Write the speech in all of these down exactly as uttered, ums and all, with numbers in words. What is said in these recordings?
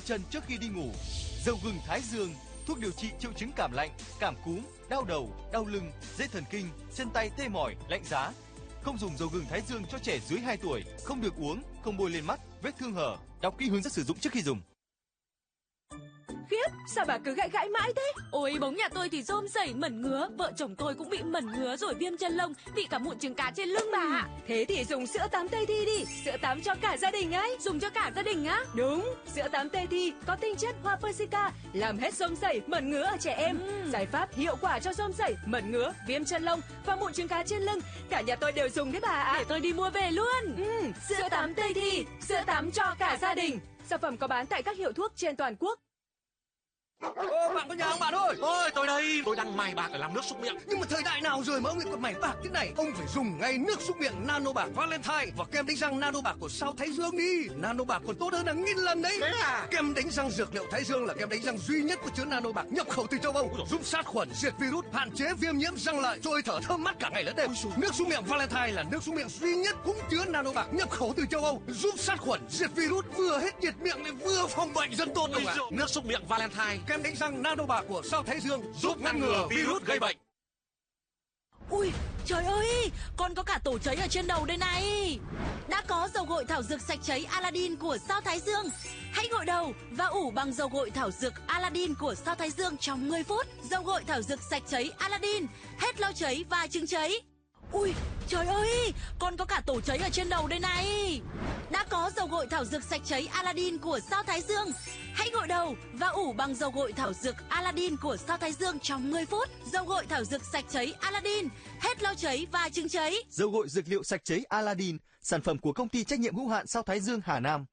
chân trước khi đi ngủ. Dầu gừng Thái Dương, thuốc điều trị triệu chứng cảm lạnh, cảm cúm, đau đầu, đau lưng, dây thần kinh, chân tay tê mỏi, lạnh giá. Không dùng dầu gừng Thái Dương cho trẻ dưới hai tuổi, không được uống, không bôi lên mắt, vết thương hở. Đọc kỹ hướng dẫn sử dụng trước khi dùng. Khiếp, sao bà cứ gãi gãi mãi thế? Ôi, bóng nhà tôi thì rôm rẩy mẩn ngứa, vợ chồng tôi cũng bị mẩn ngứa rồi viêm chân lông, bị cả mụn trứng cá trên lưng bà ạ. Thế thì dùng sữa tắm Tây Thi đi, sữa tắm cho cả gia đình ấy. Dùng cho cả gia đình á? Đúng, sữa tắm Tây Thi có tinh chất hoa persica, làm hết rôm rẩy, mẩn ngứa ở trẻ em. Ừ. Giải pháp hiệu quả cho rôm rẩy, mẩn ngứa, viêm chân lông và mụn trứng cá trên lưng. Cả nhà tôi đều dùng đấy bà ạ. Để tôi đi mua về luôn. Ừ, sữa tắm Tây Thi, sữa tắm cho cả gia đình. Sản phẩm có bán tại các hiệu thuốc trên toàn quốc. Ô, bạn có nhà không bạn ơi? Ôi, tôi đây, tôi đang mài bạc để làm nước súc miệng. Nhưng mà thời đại nào rồi mà ông lại còn mày bạc thế này? Ông phải dùng ngay nước súc miệng Nano Bạc Valentine và kem đánh răng Nano Bạc của Sao Thái Dương đi. Nano Bạc còn tốt hơn hàng nghìn lần đấy. Thế à? Kem đánh răng dược liệu Thái Dương là kem đánh răng duy nhất có chứa Nano Bạc nhập khẩu từ châu Âu, giúp sát khuẩn, diệt virus, hạn chế viêm nhiễm răng lợi, trôi thở thơm mát cả ngày lẫn đêm. Nước súc miệng Valentine là nước súc miệng duy nhất cũng chứa Nano Bạc nhập khẩu từ châu Âu, giúp sát khuẩn, diệt virus, vừa hết nhiệt miệng lại vừa phòng bệnh dân tốt ông ạ. Nước súc miệng Valentine, Kem đánh răng Nano Bạc của Sao Thái Dương giúp ngăn ngừa virus gây bệnh. Ui, trời ơi, con có cả tổ cháy ở trên đầu đây này. Đã có dầu gội thảo dược sạch cháy Aladdin của Sao Thái Dương. Hãy gội đầu và ủ bằng dầu gội thảo dược Aladdin của Sao Thái Dương trong mười phút. Dầu gội thảo dược sạch cháy Aladdin, hết lo cháy và chứng cháy. Ui, trời ơi, con có cả tổ cháy ở trên đầu đây này. Đã có dầu gội thảo dược sạch cháy Aladdin của Sao Thái Dương. Hãy gội đầu và ủ bằng dầu gội thảo dược Aladdin của Sao Thái Dương trong mười phút. Dầu gội thảo dược sạch cháy Aladdin, hết lo cháy và chứng cháy. Dầu gội dược liệu sạch cháy Aladdin, sản phẩm của công ty trách nhiệm hữu hạn Sao Thái Dương Hà Nam.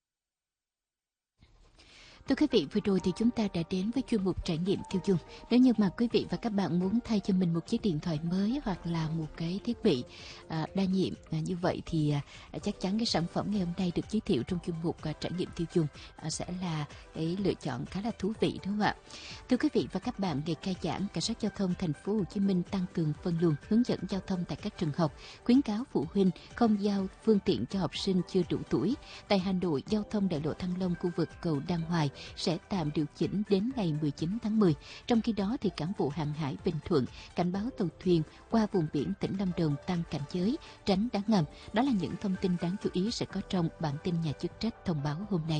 Thưa quý vị, vừa rồi thì chúng ta đã đến với chuyên mục trải nghiệm tiêu dùng. Nếu như mà quý vị và các bạn muốn thay cho mình một chiếc điện thoại mới hoặc là một cái thiết bị à, đa nhiệm à, như vậy thì à, chắc chắn cái sản phẩm ngày hôm nay được giới thiệu trong chuyên mục à, trải nghiệm tiêu dùng à, sẽ là cái lựa chọn khá là thú vị, đúng không ạ? Thưa quý vị và các bạn, ngày khai giảng, cảnh sát giao thông thành phố Hồ Chí Minh tăng cường phân luồng, hướng dẫn giao thông tại các trường học, khuyến cáo phụ huynh không giao phương tiện cho học sinh chưa đủ tuổi. Tại Hà Nội, giao thông đại lộ Thăng Long, khu vực cầu Đăng Hoài sẽ tạm điều chỉnh đến ngày mười chín tháng mười. Trong khi đó, thì cảng vụ hàng hải Bình Thuận cảnh báo tàu thuyền qua vùng biển tỉnh Lâm Đồng tăng cảnh giới, tránh đá ngầm. Đó là những thông tin đáng chú ý sẽ có trong bản tin nhà chức trách thông báo hôm nay.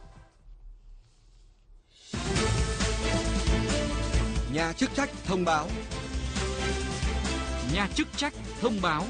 Nhà chức trách thông báo. Nhà chức trách thông báo.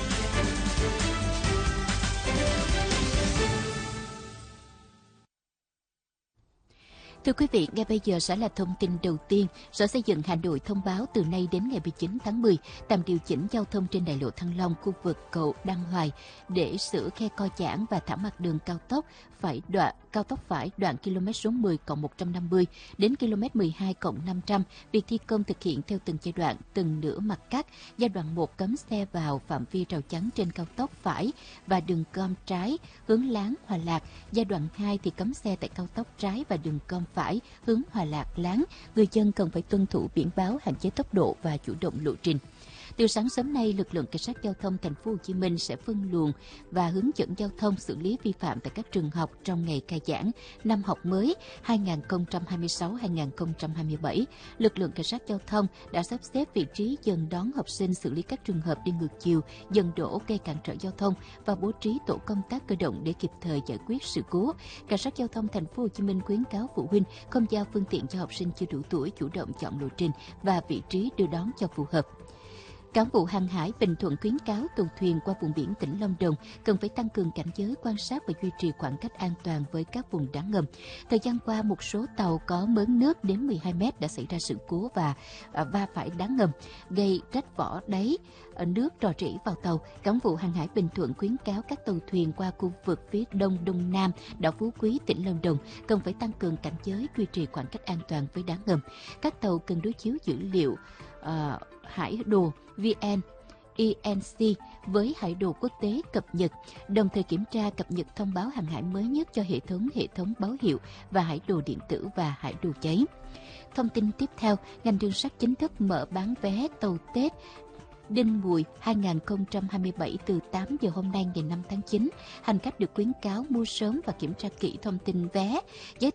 Thưa quý vị, ngay bây giờ sẽ là thông tin đầu tiên. Sở Xây dựng Hà Nội thông báo từ nay đến ngày mười chín tháng mười tạm điều chỉnh giao thông trên đại lộ Thăng Long, khu vực cầu Đăng Hoài để sửa khe co giãn và thảm mặt đường cao tốc phải đoạn cao tốc phải đoạn km số mười cộng một trăm năm mươi đến km mười hai cộng năm trăm. Việc thi công thực hiện theo từng giai đoạn, từng nửa mặt cắt. Giai đoạn một cấm xe vào phạm vi rào chắn trên cao tốc phải và đường gom trái hướng Láng Hòa Lạc. Giai đoạn hai thì cấm xe tại cao tốc trái và đường gom phải hướng Hòa Lạc Láng. Người dân cần phải tuân thủ biển báo hạn chế tốc độ và chủ động lộ trình. Từ sáng sớm nay, lực lượng cảnh sát giao thông thành phố Hồ Chí Minh sẽ phân luồng và hướng dẫn giao thông xử lý vi phạm tại các trường học trong ngày khai giảng năm học mới hai nghìn không trăm hai mươi sáu hai nghìn không trăm hai mươi bảy. Lực lượng cảnh sát giao thông đã sắp xếp vị trí dừng đón học sinh, xử lý các trường hợp đi ngược chiều, dừng đỗ gây cản trở giao thông và bố trí tổ công tác cơ động để kịp thời giải quyết sự cố. Cảnh sát giao thông thành phố Hồ Chí Minh khuyến cáo phụ huynh không giao phương tiện cho học sinh chưa đủ tuổi, chủ động chọn lộ trình và vị trí đưa đón cho phù hợp. Cảng vụ hàng hải Bình Thuận khuyến cáo tàu thuyền qua vùng biển tỉnh Lâm Đồng cần phải tăng cường cảnh giới, quan sát và duy trì khoảng cách an toàn với các vùng đá ngầm. Thời gian qua, một số tàu có mớn nước đến mười hai mét đã xảy ra sự cố và va phải đá ngầm, gây rách vỏ đáy nước rò rỉ vào tàu. Cảng vụ hàng hải Bình Thuận khuyến cáo các tàu thuyền qua khu vực phía đông đông nam đảo Phú Quý, tỉnh Lâm Đồng cần phải tăng cường cảnh giới, duy trì khoảng cách an toàn với đá ngầm. Các tàu cần đối chiếu dữ liệu uh, hải đồ vê en e en xê với hải đồ quốc tế cập nhật, đồng thời kiểm tra cập nhật thông báo hàng hải mới nhất cho hệ thống hệ thống báo hiệu và hải đồ điện tử và hải đồ cháy. Thông tin tiếp theo, ngành đường sắt chính thức mở bán vé tàu Tết Đinh Mùi hai nghìn không trăm hai mươi bảy từ tám giờ hôm nay ngày năm tháng chín. Hành khách được khuyến cáo mua sớm và kiểm tra kỹ thông tin vé. Giá